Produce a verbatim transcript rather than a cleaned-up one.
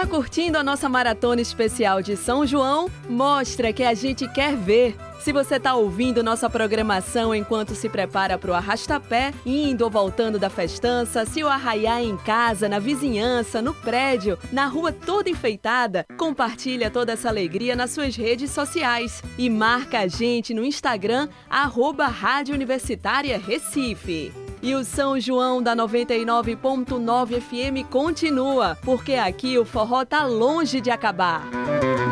Tá curtindo a nossa maratona especial de São João? Mostra que a gente quer ver. Se você tá ouvindo nossa programação enquanto se prepara para o arrastapé, indo ou voltando da festança, se o arraiar em casa, na vizinhança, no prédio, na rua toda enfeitada, compartilha toda essa alegria nas suas redes sociais e marca a gente no Instagram, arroba Rádio Universitária Recife. E o São João da noventa e nove ponto nove F M continua, porque aqui o forró tá longe de acabar.